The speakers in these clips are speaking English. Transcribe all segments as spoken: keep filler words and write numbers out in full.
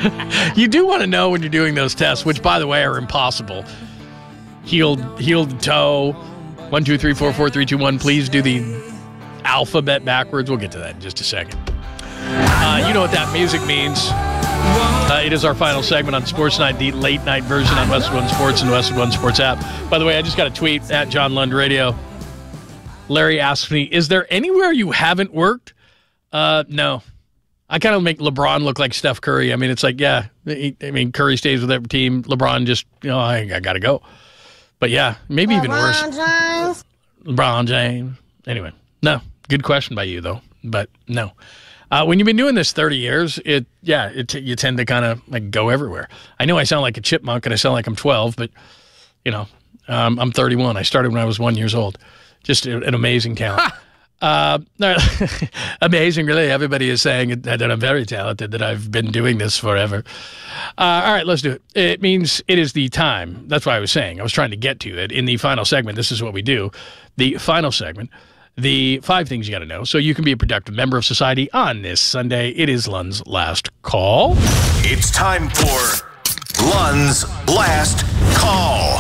You do want to know when you're doing those tests, which, by the way, are impossible. Heel, heel to toe, one, two, three, four, four, three, two, one. Please do the alphabet backwards. We'll get to that in just a second. Uh, you know what that music means. Uh, it is our final segment on Sports Night, the late night version on Westwood One Sports and Westwood One Sports app. By the way, I just got a tweet at John Lund Radio. Larry asked me, is there anywhere you haven't worked? Uh, no. I kind of make LeBron look like Steph Curry. I mean, it's like, yeah, he, I mean, Curry stays with every team. LeBron just, you know, I, I got to go. But yeah, maybe even worse. LeBron James. LeBron James. Anyway, no. Good question by you, though. But no. Uh, when you've been doing this thirty years, it yeah, it t- you tend to kind of like go everywhere. I know I sound like a chipmunk and I sound like I'm twelve, but, you know, um, I'm thirty-one. I started when I was one years old. Just a, an amazing talent. Uh, no, amazing, really. Everybody is saying that I'm very talented, that I've been doing this forever. Uh, all right, let's do it. It means it is the time. That's what I was saying. I was trying to get to it. In the final segment, this is what we do. The final segment, the five things you got to know so you can be a productive member of society on this Sunday. It is Lund's Last Call. It's time for Lund's Last Call.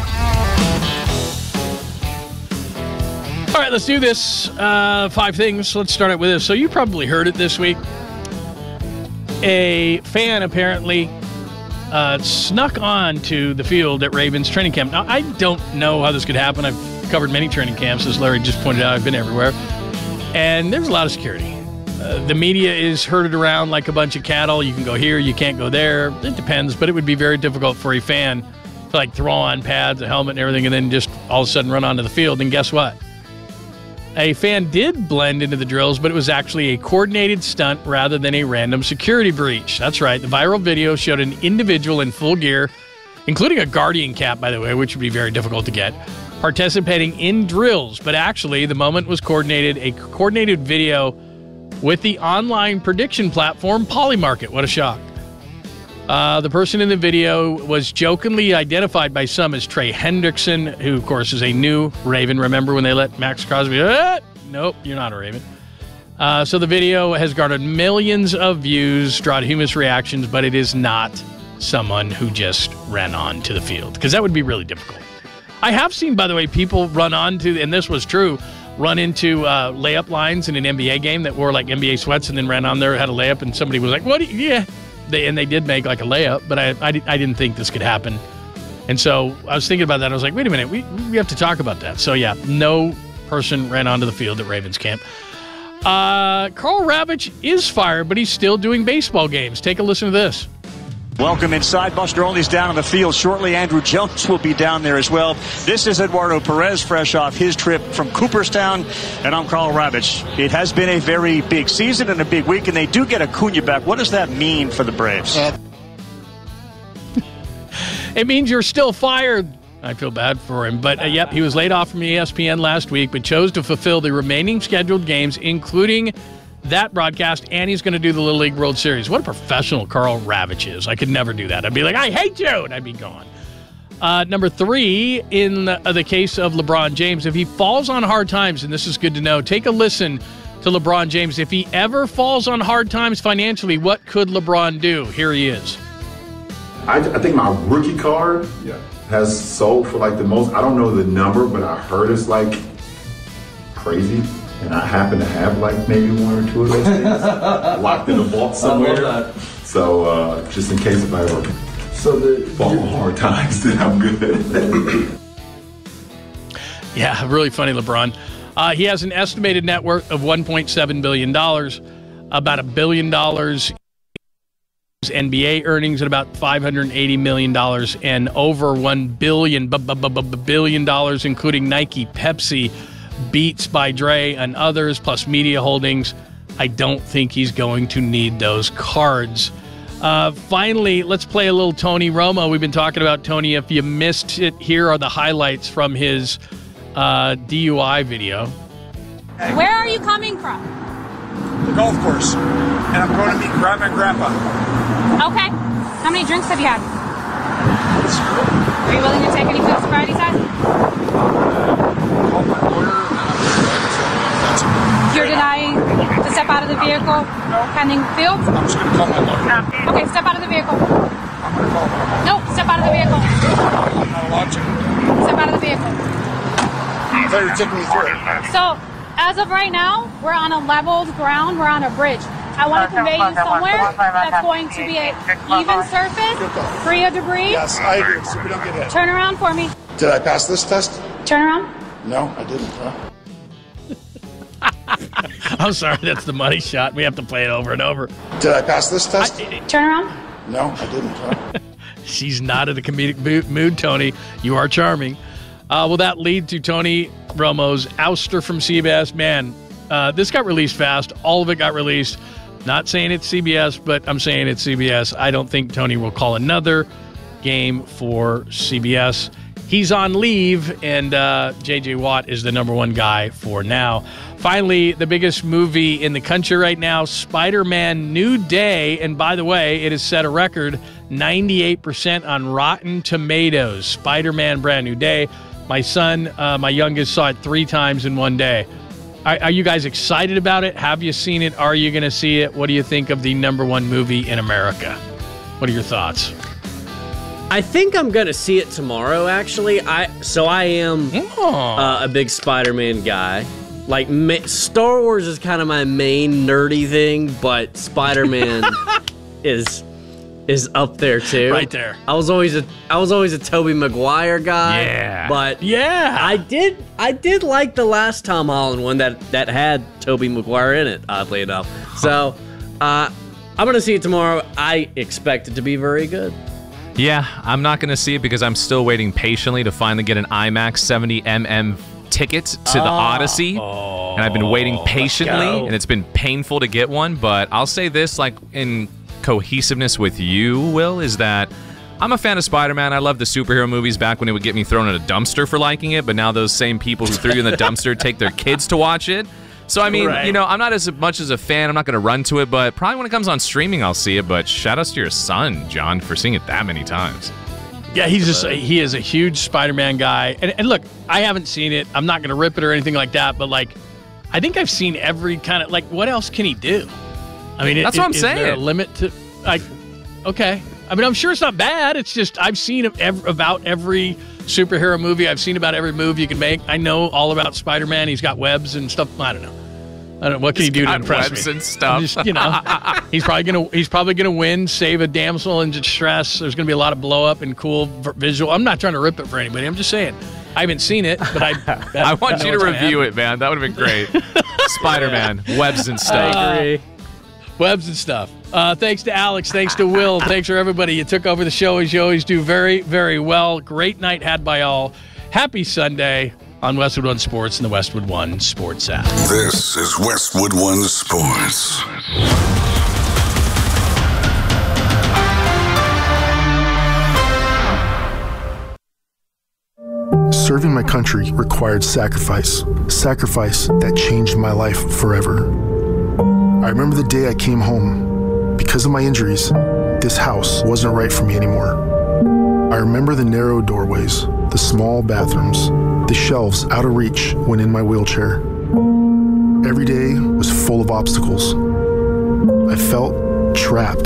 All right, let's do this. Uh, five things. Let's start out with this. So you probably heard it this week. A fan apparently uh, snuck on to the field at Ravens training camp. Now, I don't know how this could happen. I've covered many training camps, as Larry just pointed out. I've been everywhere. And there's a lot of security. Uh, the media is herded around like a bunch of cattle. You can go here, you can't go there. It depends, but it would be very difficult for a fan to like throw on pads, a helmet, and everything, and then just all of a sudden run onto the field. And guess what? A fan did blend into the drills, but it was actually a coordinated stunt rather than a random security breach. That's right. The viral video showed an individual in full gear, including a Guardian cap, by the way, which would be very difficult to get, participating in drills. But actually, the moment was coordinated, a coordinated video with the online prediction platform Polymarket. What a shock. Uh, the person in the video was jokingly identified by some as Trey Hendrickson, who, of course, is a new Raven. Remember when they let Max Crosby? Ah, nope, you're not a Raven. Uh, so the video has garnered millions of views, drawn humorous reactions, but it is not someone who just ran on to the field, because that would be really difficult. I have seen, by the way, people run on to, and this was true, run into uh, layup lines in an N B A game that wore like N B A sweats and then ran on there, had a layup, and somebody was like, what do you, yeah. They, and they did make like a layup, but I, I, I didn't think this could happen. And so I was thinking about that. I was like, wait a minute, we, we have to talk about that. So yeah, no person ran onto the field at Ravens camp. Uh, Karl Ravech is fired, but he's still doing baseball games. Take a listen to this. Welcome inside. Buster Olney's down on the field shortly. Andrew Jones will be down there as well. This is Eduardo Perez, fresh off his trip from Cooperstown. And I'm Karl Ravech. It has been a very big season and a big week, and they do get Acuna back. What does that mean for the Braves? It means you're still fired. I feel bad for him. But, uh, yep, he was laid off from E S P N last week, but chose to fulfill the remaining scheduled games, including that broadcast, and he's going to do the Little League World Series. What a professional Karl Ravech is. I could never do that. I'd be like, I hate you, and I'd be gone. Uh, number three, in the, uh, the case of LeBron James, if he falls on hard times, and this is good to know, take a listen to LeBron James. If he ever falls on hard times financially, what could LeBron do? Here he is. I, I think my rookie card yeah. has sold for like the most, I don't know the number, but I heard it's like crazy. And I happen to have like maybe one or two of those things locked in a vault somewhere. So uh, just in case if I ever so the, fall on hard times, then I'm good. Yeah, really funny, LeBron. Uh, he has an estimated net worth of one point seven billion dollars, about a billion dollars N B A earnings at about five hundred eighty million dollars, and over one billion billion dollars, including Nike, Pepsi, Beats by Dre, and others, plus media holdings. I don't think he's going to need those cards. Uh, finally, let's play a little Tony Romo. We've been talking about Tony. If you missed it, here are the highlights from his uh, D U I video. Where are you coming from? The golf course. And I'm going to meet Grandma and Grandpa. Okay. How many drinks have you had? Are you willing to take any food sobriety tests? You're denying to step out of the vehicle pending field? I'm just going to call my lawyer. Okay, step out of the vehicle. thought you were taking me through it. So, as of right now, we're on a leveled ground. We're on a bridge. I want to convey you somewhere that's going to be an even surface, free of debris. Yes, I agree, so we don't get hit. Turn around for me. Did I pass this test? Turn around. No, I didn't, huh? I'm sorry, that's the money shot. We have to play it over and over. Did I pass this test? I, Turn around. No, I didn't, huh? She's not in a comedic mood, Tony. You are charming. Uh, will that lead to Tony Romo's ouster from C B S? Man, uh, this got released fast. All of it got released. Not saying it's C B S, but I'm saying it's C B S. I don't think Tony will call another game for C B S. He's on leave, and uh, J J. Watt is the number one guy for now. Finally, the biggest movie in the country right now, Spider-Man New Day. And by the way, it has set a record, ninety-eight percent on Rotten Tomatoes. Spider-Man Brand New Day. My son, uh, my youngest, saw it three times in one day. Are, are you guys excited about it? Have you seen it? Are you going to see it? What do you think of the number one movie in America? What are your thoughts? I think I'm gonna see it tomorrow. Actually, I so I am uh, a big Spider-Man guy. Like ma- Star Wars is kind of my main nerdy thing, but Spider-Man is is up there too. Right there. I was always a I was always a Tobey Maguire guy. Yeah. But yeah, I did I did like the last Tom Holland one that that had Tobey Maguire in it. Oddly enough, so uh, I'm gonna see it tomorrow. I expect it to be very good. Yeah, I'm not going to see it because I'm still waiting patiently to finally get an IMAX seventy millimeter ticket to the oh, Odyssey. Oh, and I've been waiting patiently, and it's been painful to get one. But I'll say this, like in cohesiveness with you, Will, is that I'm a fan of Spider-Man. I love the superhero movies back when it would get me thrown in a dumpster for liking it. But now those same people who threw you in the dumpster take their kids to watch it. So, I mean, right. you know, I'm not as much as a fan. I'm not going to run to it, but probably when it comes on streaming, I'll see it. But shout outs to your son, John, for seeing it that many times. Yeah, he's just he is a huge Spider-Man guy. And, and look, I haven't seen it. I'm not going to rip it or anything like that. But, like, I think I've seen every kind of, like, what else can he do? I mean, that's it, what I'm is saying. Is there a limit to, like, okay. I mean, I'm sure it's not bad. It's just I've seen ev- about every superhero movie. I've seen about every move you can make. I know all about Spider-Man. He's got webs and stuff. I don't know. I don't know. What can he's he do to got impress webs me? And stuff. Just, you know, he's probably gonna he's probably gonna win, save a damsel in distress. There's gonna be a lot of blow up and cool v- visual. I'm not trying to rip it for anybody. I'm just saying I haven't seen it, but I that, I want I you to review it, man. That would have been great. Spider-Man, webs and stuff. I agree. Webs and stuff. Uh, thanks to Alex. Thanks to Will. Thanks for everybody. You took over the show as you always do. Very, very well. Great night had by all. Happy Sunday on Westwood One Sports and the Westwood One Sports app. This is Westwood One Sports. Serving my country required sacrifice. Sacrifice that changed my life forever. I remember the day I came home. Because of my injuries, this house wasn't right for me anymore. I remember the narrow doorways, the small bathrooms, the shelves out of reach when in my wheelchair. Every day was full of obstacles. I felt trapped.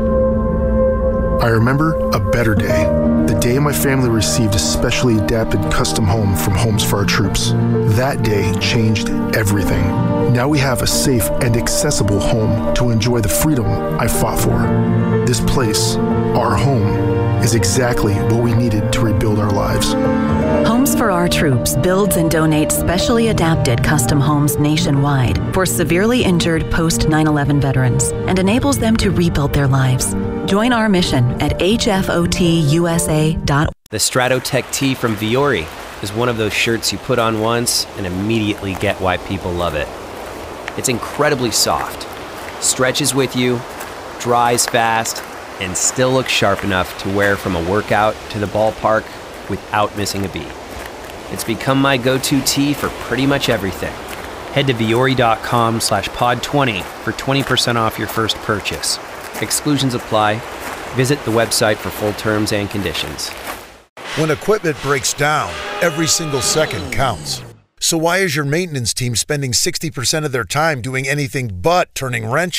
I remember a better day, the day my family received a specially adapted custom home from Homes for Our Troops. That day changed everything. Now we have a safe and accessible home to enjoy the freedom I fought for. This place, our home, is exactly what we needed to rebuild our lives. Homes for Our Troops builds and donates specially adapted custom homes nationwide for severely injured post nine eleven veterans and enables them to rebuild their lives. Join our mission at H F O T U S A dot org. The Stratotech tee from Viore is one of those shirts you put on once and immediately get why people love it. It's incredibly soft, stretches with you, dries fast, and still looks sharp enough to wear from a workout to the ballpark without missing a beat. It's become my go-to tee for pretty much everything. Head to Viore.com slash pod 20 for twenty percent off your first purchase. Exclusions apply. Visit the website for full terms and conditions. When equipment breaks down, every single second counts. So why is your maintenance team spending sixty percent of their time doing anything but turning wrenches?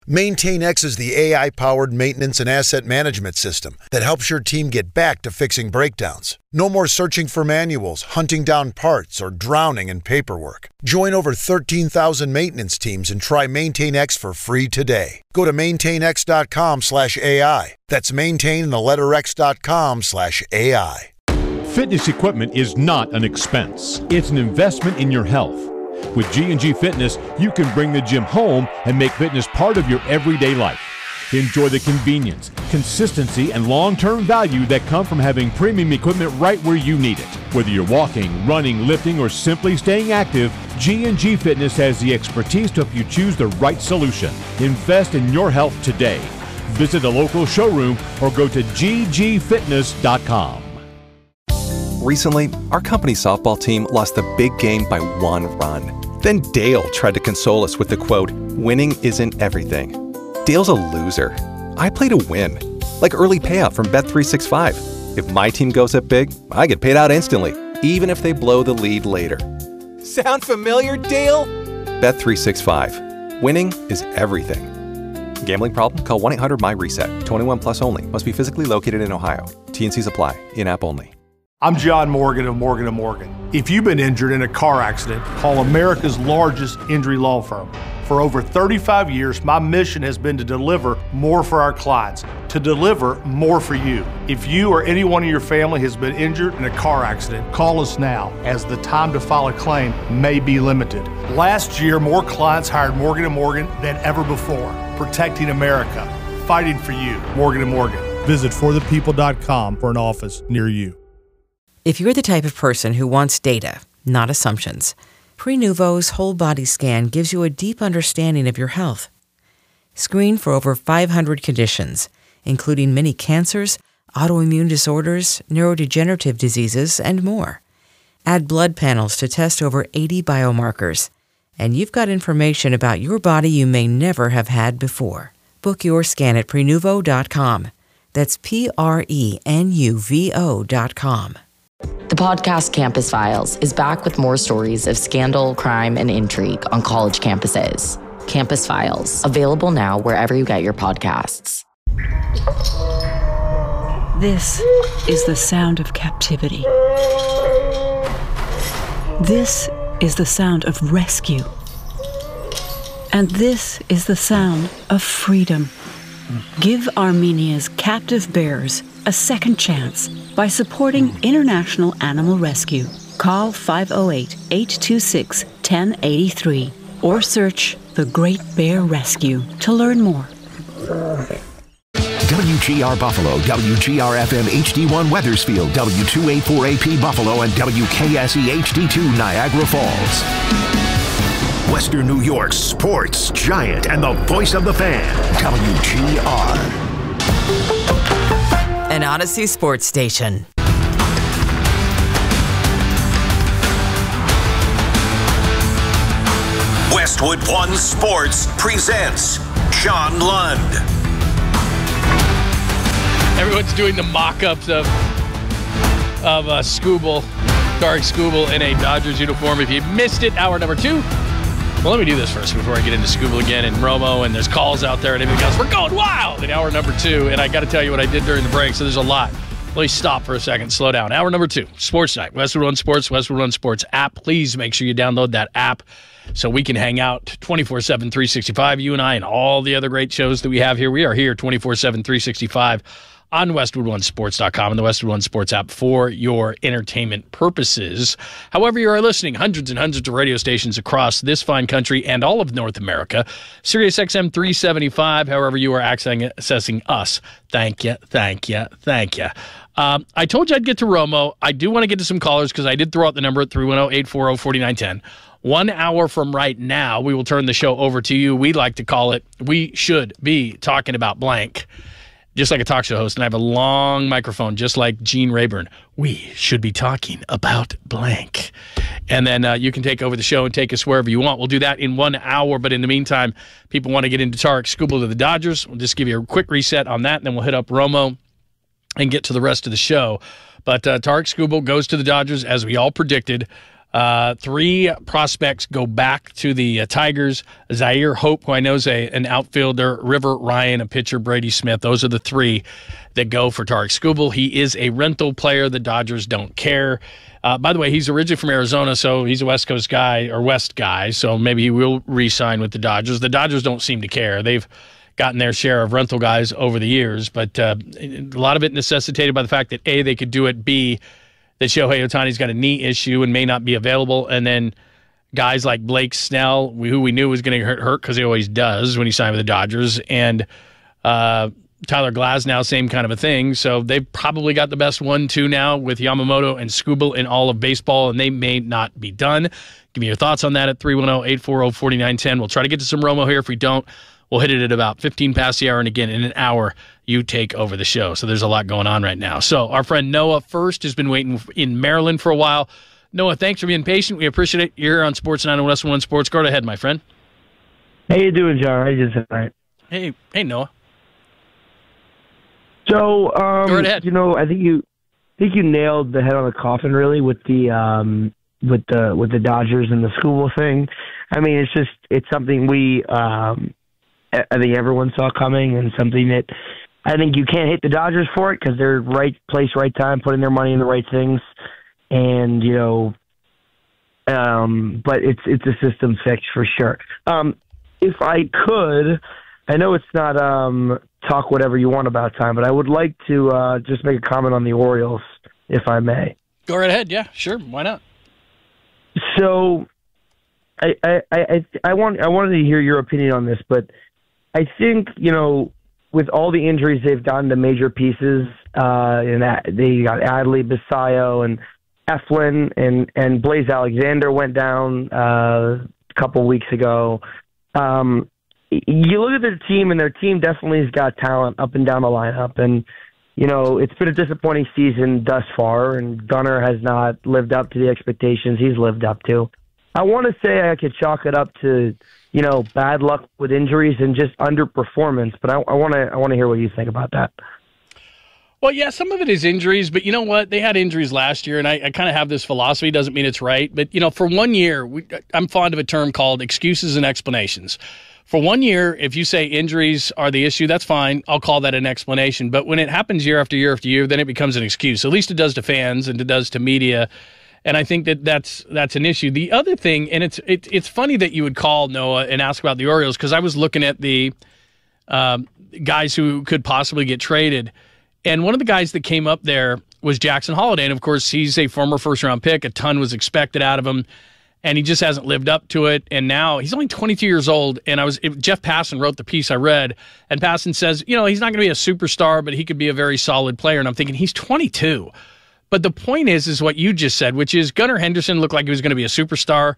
MaintainX is the A I-powered maintenance and asset management system that helps your team get back to fixing breakdowns. No more searching for manuals, hunting down parts, or drowning in paperwork. Join over thirteen thousand maintenance teams and try MaintainX for free today. Go to maintainx.com slash AI. That's maintain and the letter x.com slash AI. Fitness equipment is not an expense. It's an investment in your health. With G and G Fitness, you can bring the gym home and make fitness part of your everyday life. Enjoy the convenience, consistency, and long-term value that come from having premium equipment right where you need it. Whether you're walking, running, lifting, or simply staying active, G and G Fitness has the expertise to help you choose the right solution. Invest in your health today. Visit a local showroom or go to g g fitness dot com. Recently, our company softball team lost the big game by one run. Then Dale tried to console us with the quote, "Winning isn't everything." Dale's a loser. I play to win. Like early payout from Bet three sixty-five. If my team goes up big, I get paid out instantly, even if they blow the lead later. Sound familiar, Dale? Bet three sixty-five. Winning is everything. Gambling problem? Call one eight hundred my reset. twenty-one plus only. Must be physically located in Ohio. T and Cs apply. In-app only. I'm John Morgan of Morgan and Morgan. If you've been injured in a car accident, call America's largest injury law firm. For over thirty-five years, my mission has been to deliver more for our clients, to deliver more for you. If you or anyone in your family has been injured in a car accident, call us now, as the time to file a claim may be limited. Last year, more clients hired Morgan and Morgan than ever before, protecting America, fighting for you. Morgan and Morgan. Visit for the people dot com for an office near you. If you're the type of person who wants data, not assumptions, Prenuvo's whole body scan gives you a deep understanding of your health. Screen for over five hundred conditions, including many cancers, autoimmune disorders, neurodegenerative diseases, and more. Add blood panels to test over eighty biomarkers, and you've got information about your body you may never have had before. Book your scan at Prenuvo dot com. That's P R E N U V O dot com. The podcast Campus Files is back with more stories of scandal, crime, and intrigue on college campuses. Campus Files, available now wherever you get your podcasts. This is the sound of captivity. This is the sound of rescue. And this is the sound of freedom. Give Armenia's captive bears a second chance by supporting International Animal Rescue. Call five oh eight, eight two six, one oh eight three or search The Great Bear Rescue to learn more. W G R Buffalo, W G R F M H D one Wethersfield, W two eighty-four A P Buffalo, and W K S E H D two Niagara Falls. Western New York's sports giant and the voice of the fan, W G R. An Odyssey Sports Station. Westwood One Sports presents John Lund. Everyone's doing the mock-ups of of uh, Skubal, Tarik Skubal in a Dodgers uniform. If you missed it, hour number two. Well, let me do this first before I get into Skubal again and Romo, and there's calls out there and everything else. We're going wild in hour number two, and I got to tell you what I did during the break, so there's a lot. Let me stop for a second, slow down. Hour number two, Sports Night, Westwood One Sports, Westwood One Sports app. Please make sure you download that app so we can hang out twenty-four seven, three sixty-five, you and I, and all the other great shows that we have here. We are here twenty-four seven, three sixty-five on Westwood One Sports dot com and the Westwood One Sports app for your entertainment purposes. However you are listening, hundreds and hundreds of radio stations across this fine country and all of North America. Sirius X M three seventy-five, however you are accessing us. Thank you, thank you, thank you. Um, I told you I'd get to Romo. I do want to get to some callers because I did throw out the number at three one zero, eight four zero, four nine one zero. One hour from right now, we will turn the show over to you. We like to call it, we should be talking about blank. Just like a talk show host, and I have a long microphone, just like Gene Rayburn. We should be talking about blank. And then uh, you can take over the show and take us wherever you want. We'll do that in one hour, but in the meantime, people want to get into Tarik Skubal to the Dodgers. We'll just give you a quick reset on that, and then we'll hit up Romo and get to the rest of the show. But uh, Tarik Skubal goes to the Dodgers, as we all predicted. Uh, three prospects go back to the uh, Tigers. Zaire Hope, who I know is a, an outfielder, River Ryan, a pitcher, Brady Smith. Those are the three that go for Tarik Skubal. He is a rental player. The Dodgers don't care. Uh, by the way, he's originally from Arizona, so he's a West Coast guy, or West guy, so maybe he will re-sign with the Dodgers. The Dodgers don't seem to care. They've gotten their share of rental guys over the years, but uh, a lot of it necessitated by the fact that, A, they could do it, B, that Shohei Ohtani's got a knee issue and may not be available, and then guys like Blake Snell, who we knew was going to hurt hurt because he always does when he signed with the Dodgers, and uh, Tyler Glasnow, same kind of a thing. So they've probably got the best one two now with Yamamoto and Skubal in all of baseball, and they may not be done. Give me your thoughts on that at three one zero, eight four zero, four nine one zero. We'll try to get to some Romo here. If we don't, we'll hit it at about fifteen past the hour, and again, in an hour, you take over the show. So there's a lot going on right now. So our friend Noah first has been waiting in Maryland for a while. Noah, thanks for being patient. We appreciate it. You're here on Sports nine oh West one Sports. Go ahead, my friend. How you doing, John? How you doing tonight? Hey, hey, Noah. So, um, Go right ahead. you know, I think you, I think you nailed the head on the coffin, really, with the um, with the with the Dodgers and the Skubal thing. I mean, it's just it's something we, um, I think everyone saw coming, and something that I think you can't hate the Dodgers for it because they're right place, right time, putting their money in the right things, and you know, um, but it's it's a system fix for sure. Um, if I could, I know it's not um, talk whatever you want about time, but I would like to uh, just make a comment on the Orioles, if I may. Go right ahead. Yeah, sure. Why not? So, I I I, I want I wanted to hear your opinion on this, but I think, you know, with all the injuries they've done to major pieces, uh, and that they got Adley, Basayo, and Eflin, and and Blaze Alexander went down uh, a couple weeks ago. Um, you look at their team, and their team definitely has got talent up and down the lineup. And, you know, it's been a disappointing season thus far, and Gunnar has not lived up to the expectations he's lived up to. I want to say I could chalk it up to, you know, bad luck with injuries and just underperformance, but I want to I want to hear what you think about that. Well, yeah, some of it is injuries, but you know what? They had injuries last year, and I, I kind of have this philosophy. Doesn't mean it's right, but, you know, for one year, we, I'm fond of a term called excuses and explanations. For one year, if you say injuries are the issue, that's fine. I'll call that an explanation. But when it happens year after year after year, then it becomes an excuse. At least it does to fans and it does to media. And I think that that's that's an issue. The other thing, and it's it, it's funny that you would call, Noah, and ask about the Orioles, because I was looking at the um, guys who could possibly get traded. And one of the guys that came up there was Jackson Holliday. And, of course, he's a former first-round pick. A ton was expected out of him. And he just hasn't lived up to it. And now he's only twenty-two years old. And I was it, Jeff Passan wrote the piece I read. And Passan says, you know, he's not going to be a superstar, but he could be a very solid player. And I'm thinking, he's twenty-two. But the point is, is what you just said, which is Gunnar Henderson looked like he was going to be a superstar.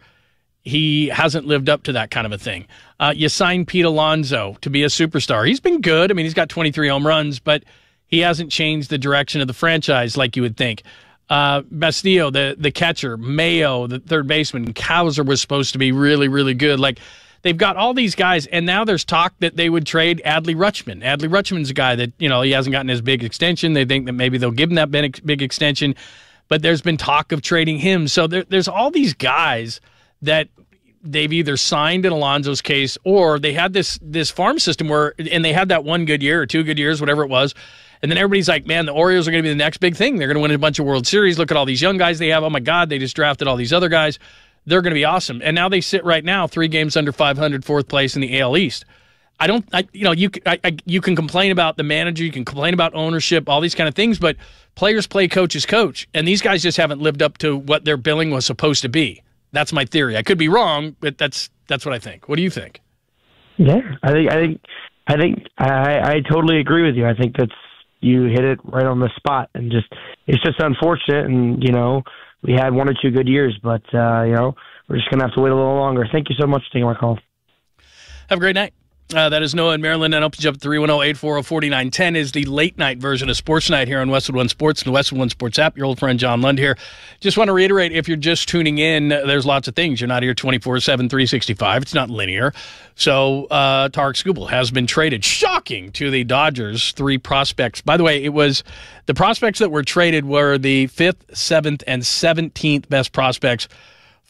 He hasn't lived up to that kind of a thing. Uh, you signed Pete Alonso to be a superstar. He's been good. I mean, he's got twenty-three home runs, but he hasn't changed the direction of the franchise like you would think. Uh, Bastillo, the the catcher, Mayo, the third baseman, Cowser was supposed to be really, really good. Like, they've got all these guys, and now there's talk that they would trade Adley Rutschman. Adley Rutschman's a guy that, you know, he hasn't gotten his big extension. They think that maybe they'll give him that big, big extension, but there's been talk of trading him. So there, there's all these guys that they've either signed in Alonso's case, or they had this this farm system where, and they had that one good year or two good years, whatever it was. And then everybody's like, man, the Orioles are going to be the next big thing. They're going to win a bunch of World Series. Look at all these young guys they have. Oh, my God, they just drafted all these other guys. They're going to be awesome. And now they sit right now three games under five hundred, fourth place in the A L East. I don't, I, you know, you, I, I, you can complain about the manager. You can complain about ownership, all these kind of things. But players play coaches coach. And these guys just haven't lived up to what their billing was supposed to be. That's my theory. I could be wrong, but that's that's what I think. What do you think? Yeah, I think I think I think I, I totally agree with you. I think that's you hit it right on the spot, and just it's just unfortunate. And you know, we had one or two good years, but uh, you know, we're just gonna have to wait a little longer. Thank you so much for taking my call. Have a great night. Uh, that is Noah in Maryland. And opens up three one zero, eight four zero, four nine one zero is the late night version of Sports Night here on Westwood One Sports and the Westwood One Sports app. Your old friend John Lund here. Just want to reiterate, if you're just tuning in, there's lots of things. You're not here twenty-four seven, three sixty-five. It's not linear. So uh, Tarik Skubal has been traded. Shocking to the Dodgers. Three prospects. By the way, it was the prospects that were traded were the fifth, seventh, and seventeenth best prospects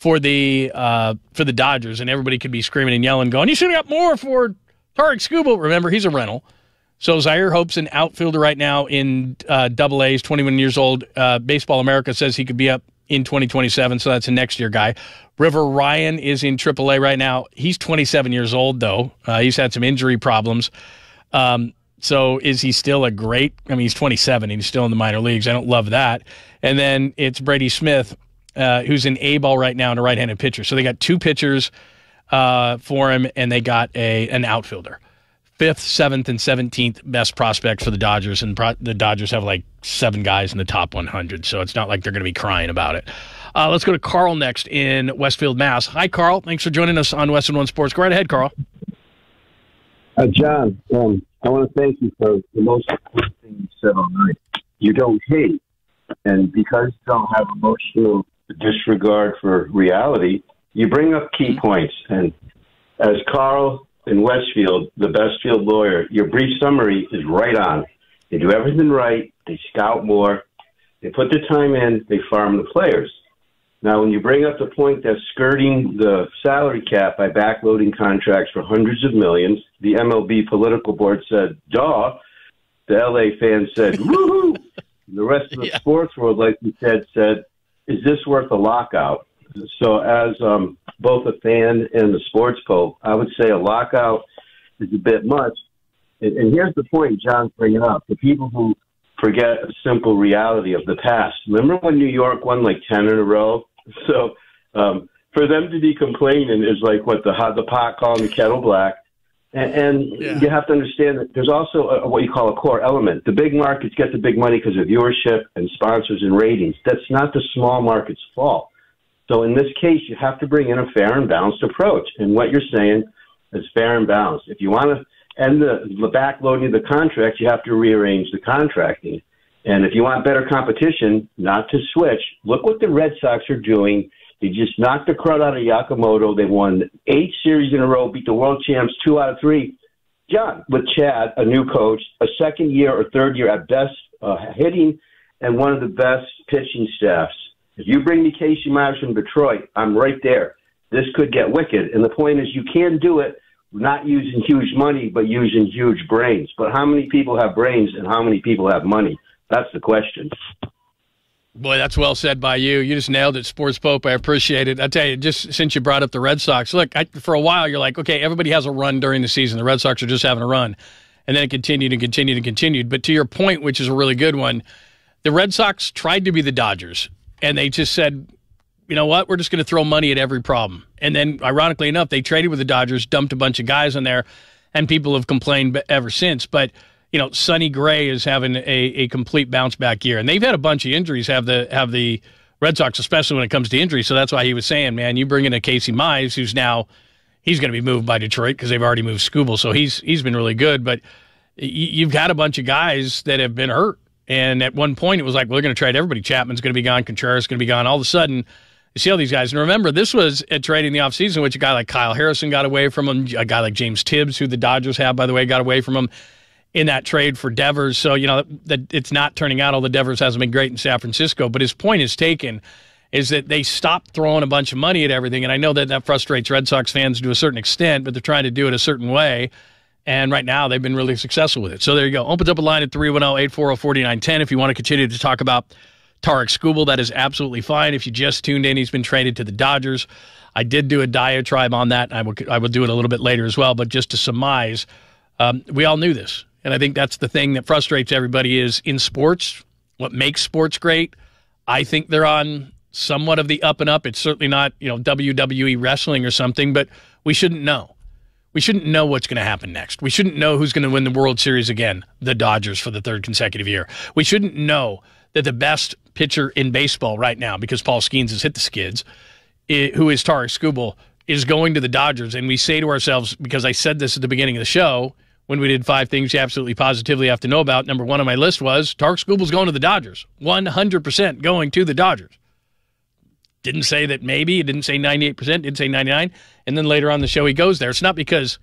for the uh, for the Dodgers, and everybody could be screaming and yelling, going, "You should have got more for Tarik Skubal." Remember, he's a rental. So Zaire Hope's an outfielder right now in uh, Double A's, twenty-one years old. Uh, Baseball America says he could be up in twenty twenty-seven, so that's a next year guy. River Ryan is in Triple A right now. He's twenty-seven years old, though. Uh, he's had some injury problems. Um, so is he still a great? I mean, he's twenty-seven. He's still in the minor leagues. I don't love that. And then it's Brady Smith, uh, who's in A-ball right now and a right-handed pitcher. So they got two pitchers uh, for him, and they got a an outfielder. Fifth, seventh, and seventeenth best prospects for the Dodgers, and pro- the Dodgers have like seven guys in the top one hundred, so it's not like they're going to be crying about it. Uh, let's go to Carl next in Westfield, Mass. Hi, Carl. Thanks for joining us on Westwood One Sports. Go right ahead, Carl. Uh, John, um, I want to thank you for the most important thing you said all night. You don't hate, and because you don't have emotional disregard for reality, you bring up key points. And as Carl in Westfield, the best field lawyer, your brief summary is right on. They do everything right. They scout more. They put the time in. They farm the players. Now, when you bring up the point that skirting the salary cap by backloading contracts for hundreds of millions, the M L B political board said, duh. The L A fans said, woohoo. The rest of the yeah. sports world, like you said, said, is this worth a lockout? So as um, both a fan and the sports pope, I would say a lockout is a bit much. And, and here's the point John's bringing up. The people who forget a simple reality of the past. Remember when New York won like ten in a row? So um, for them to be complaining is like what the hot the pot calling the kettle black. And, and yeah. you have to understand that there's also a, what you call a core element. The big markets get the big money because of viewership and sponsors and ratings. That's not the small market's fault. So in this case, you have to bring in a fair and balanced approach. And what you're saying is fair and balanced. If you want to end the, the backloading of the contracts, you have to rearrange the contracting. And if you want better competition, not to switch, look what the Red Sox are doing. They just knocked the crud out of Yamamoto. They won eight series in a row, beat the world champs two out of three. John, with Chad, a new coach, a second year or third year at best uh, hitting, and one of the best pitching staffs. If you bring me Casey Myers from Detroit, I'm right there. This could get wicked. And the point is you can do it not using huge money, but using huge brains. But how many people have brains and how many people have money? That's the question. Boy, that's well said by you. You just nailed it, Sports Pope. I appreciate it. I tell you, just since you brought up the Red Sox, look, I, for a while you're like, okay, everybody has a run during the season. The Red Sox are just having a run. And then it continued and continued and continued. But to your point, which is a really good one, the Red Sox tried to be the Dodgers. And they just said, you know what, we're just going to throw money at every problem. And then, ironically enough, they traded with the Dodgers, dumped a bunch of guys in there, and people have complained ever since. But, you know, Sonny Gray is having a, a complete bounce-back year. And they've had a bunch of injuries, have the have the Red Sox, especially when it comes to injuries. So that's why he was saying, man, you bring in a Casey Mize, who's now, he's going to be moved by Detroit because they've already moved Skubal. So he's he's been really good. But you've got a bunch of guys that have been hurt. And at one point, it was like, well, they're going to trade everybody. Chapman's going to be gone. Contreras is going to be gone. All of a sudden, you see all these guys. And remember, this was a trade in the offseason, which a guy like Kyle Harrison got away from him. A guy like James Tibbs, who the Dodgers have, by the way, got away from him in that trade for Devers. So, you know, that it's not turning out. Although Devers hasn't been great in San Francisco. But his point is taken, is that they stopped throwing a bunch of money at everything. And I know that that frustrates Red Sox fans to a certain extent, but they're trying to do it a certain way. And right now, they've been really successful with it. So there you go. Opens up a line at three one zero, eight four zero, four nine one zero. If you want to continue to talk about Tarik Skubal, that is absolutely fine. If you just tuned in, he's been traded to the Dodgers. I did do a diatribe on that. I will, I will do it a little bit later as well. But just to surmise, um, we all knew this. And I think that's the thing that frustrates everybody is in sports, what makes sports great, I think they're on somewhat of the up and up. It's certainly not, you know, W W E wrestling or something, but we shouldn't know. We shouldn't know what's going to happen next. We shouldn't know who's going to win the World Series again, the Dodgers, for the third consecutive year. We shouldn't know that the best pitcher in baseball right now, because Paul Skeens has hit the skids, who is Tarik Skubal, is going to the Dodgers. And we say to ourselves, because I said this at the beginning of the show, when we did five things you absolutely positively have to know about, number one on my list was Tarik Skubal's going to the Dodgers. one hundred percent going to the Dodgers. Didn't say that maybe. It didn't say ninety-eight percent. Didn't say ninety-nine. And then later on the show, he goes there. It's not because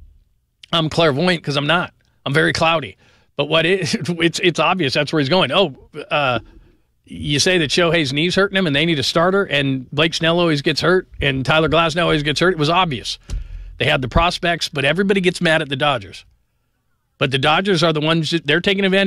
I'm clairvoyant, because I'm not. I'm very cloudy. But what is, it's it's obvious that's where he's going. Oh, uh, you say that Shohei's knee's hurting him and they need a starter, and Blake Snell always gets hurt and Tyler Glasnow always gets hurt. It was obvious. They had the prospects, but everybody gets mad at the Dodgers. But the Dodgers are the ones that they're taking advantage